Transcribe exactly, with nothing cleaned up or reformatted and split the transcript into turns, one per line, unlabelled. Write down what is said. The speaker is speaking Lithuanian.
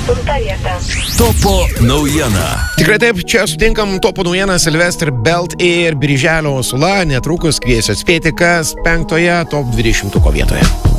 aštunta vieta.
Topo naujiena.
Tikrai taip, čia sutinkam topo naujieną Sylvester Belt ir Birželio Sula. Netrukus kviesiu atspėti, kas penktoje top dvidešimtuko vietoje.